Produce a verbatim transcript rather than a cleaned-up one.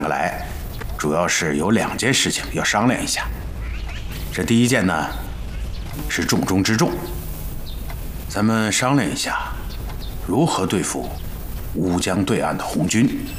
个来，主要是有两件事情要商量一下。这第一件呢，是重中之重，咱们商量一下如何对付乌江对岸的红军。